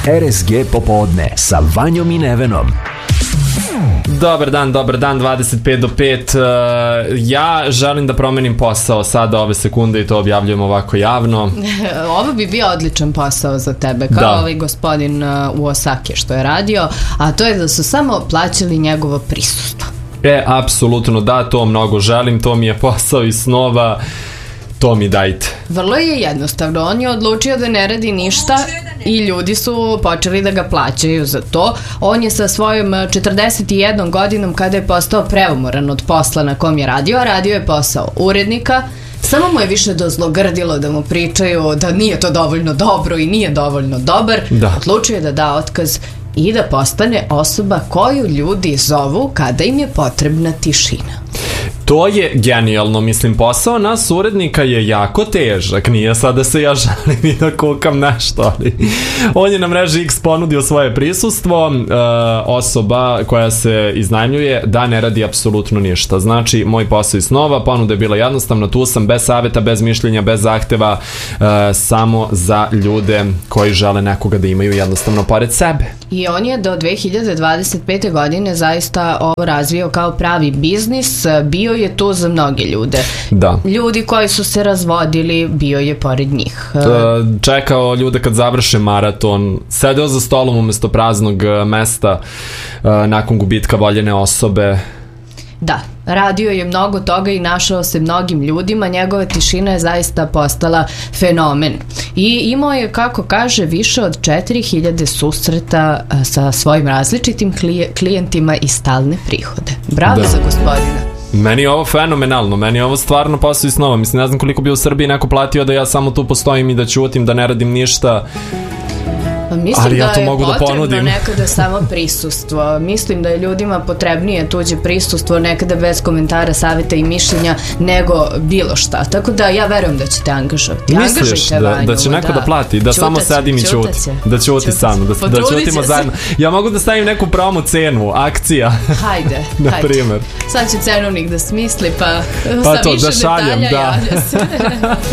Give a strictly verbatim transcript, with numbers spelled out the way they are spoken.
R S G popodne sa Vanjom i Nevenom. Dobar dan, dobar dan, dvadeset pet do pet. Uh, ja želim da promenim posao sada ove sekunde i to objavljujem ovako javno. Ovo bi bio odličan posao za tebe, kao da. Ovaj gospodin u Osaki što je radio, a to je da su samo plaćali njegovo prisustvo. E, apsolutno da, to mnogo želim, to mi je posao iz snova, to mi dajte. Vrlo je jednostavno, on je odlučio da ne radi ništa i ljudi su počeli da ga plaćaju za to. On je sa svojom četrdeset jednom godinom, kada je postao preumoran od posla na kom je radio, a radio je posao urednika, samo mu je više dozlogrdilo da mu pričaju da nije to dovoljno dobro i nije dovoljno dobar, da. Odlučio je da da otkaz i da postane osoba koju ljudi zovu kada im je potrebna tišina. To je genijalno, mislim, posao nas urednika je jako težak, nije sad da se ja želim i da kukam nešto, ali on je na mreži X ponudio svoje prisustvo, uh, osoba koja se iznajmljuje da ne radi apsolutno ništa. Znači, moj posao iz snova, ponuda je bila jednostavno, tu sam bez savjeta, bez mišljenja, bez zahteva, uh, samo za ljude koji žele nekoga da imaju jednostavno pored sebe. I on je do dve hiljade dvadeset pete godine zaista ovo razvio kao pravi biznis, bio je tu za mnoge ljude. Da. Ljudi koji su se razvodili, bio je pored njih. Čekao ljude kad završe maraton, sedeo za stolom umjesto praznog mesta nakon gubitka voljene osobe. Da, radio je mnogo toga i našao se mnogim ljudima, njegova tišina je zaista postala fenomen. I imao je, kako kaže, više od četiri hiljade susreta sa svojim različitim klijentima i stalne prihode. Bravo da. Za gospodina. Meni je ovo fenomenalno, meni je ovo stvarno posao iz snova. Mislim, ne znam koliko bi u Srbiji neko platio da ja samo tu postojim i da ćutim, da ne radim ništa. Mislim ali ja to da mogu je da potrebno ponudim. Nekada samo prisustvo. Mislim da je ljudima potrebnije tuđe prisustvo, nekada bez komentara, savjeta i mišljenja, nego bilo šta. Tako da ja verujem da ćete angažovati. Misliš da, da će neko da, da plati, da čuta samo sedim i čuti, da ćuti sam, da, da ćutimo zajedno. Ja mogu da stavim neku promo cenu, akcija. Hajde, na hajde. Primer. Sad će cenovnik da smisli, pa, pa sa to, više da šaljem, detalja da. javlja se.